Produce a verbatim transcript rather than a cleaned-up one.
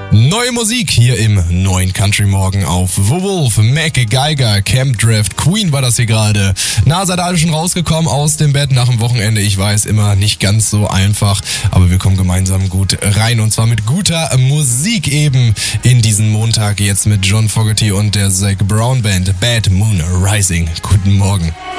Neue Musik hier im neuen Country Morgen auf The Wolf, Mac Geiger, Camp Draft, Queen war das hier gerade. Na, seid ihr alle schon rausgekommen aus dem Bett nach dem Wochenende? Ich weiß, immer nicht ganz so einfach, aber wir kommen gemeinsam gut rein und zwar mit guter Musik eben in diesen Montag jetzt mit John Fogerty und der Zac Brown Band. Bad Moon Rising. Guten Morgen.